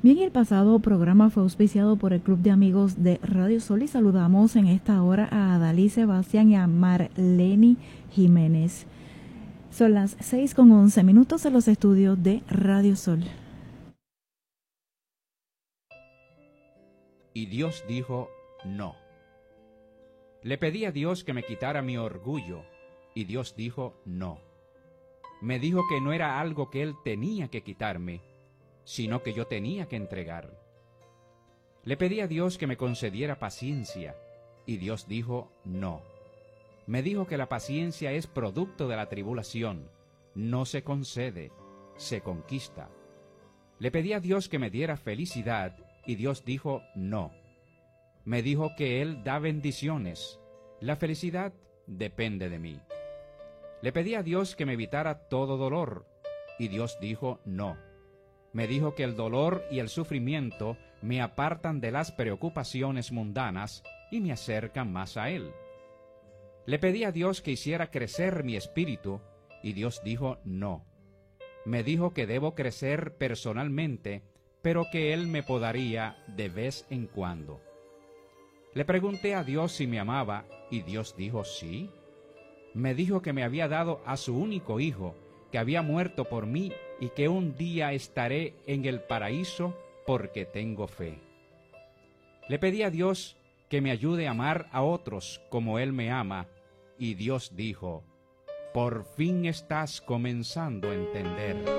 Bien, el pasado programa fue auspiciado por el Club de Amigos de Radio Sol y saludamos en esta hora a Adalí Sebastián y a Marleni Jiménez. Son las 6:11 en los estudios de Radio Sol. Y Dios dijo, no. Le pedí a Dios que me quitara mi orgullo, y Dios dijo, no. Me dijo que no era algo que Él tenía que quitarme, sino que yo tenía que entregar. Le pedí a Dios que me concediera paciencia, y Dios dijo, no. Me dijo que la paciencia es producto de la tribulación, no se concede, se conquista. Le pedí a Dios que me diera felicidad, y Dios dijo, no. Me dijo que Él da bendiciones, la felicidad depende de mí. Le pedí a Dios que me evitara todo dolor, y Dios dijo, no. Me dijo que el dolor y el sufrimiento me apartan de las preocupaciones mundanas y me acercan más a Él. Le pedí a Dios que hiciera crecer mi espíritu, y Dios dijo, no. Me dijo que debo crecer personalmente, pero que Él me podaría de vez en cuando. Le pregunté a Dios si me amaba, y Dios dijo, sí. Me dijo que me había dado a su único hijo, que había muerto por mí, y que un día estaré en el paraíso porque tengo fe. Le pedí a Dios que me ayude a amar a otros como Él me ama, y Dios dijo, por fin estás comenzando a entender.